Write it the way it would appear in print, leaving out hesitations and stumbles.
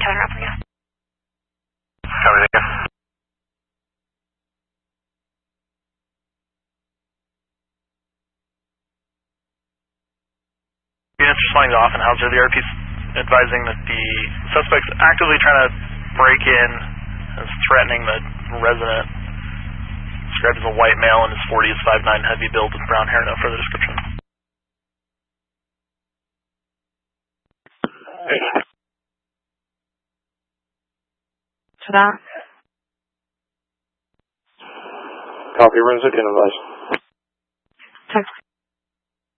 Tyler out for you. Copy, thank you. Units responding to Offenhauser, the RP's advising that the suspect's actively trying to break in and is threatening the resident. Described as a white male in his 40s, 5'9", heavy build with brown hair, no further description. Ta-da. Copy, Renzo, can advise. Text.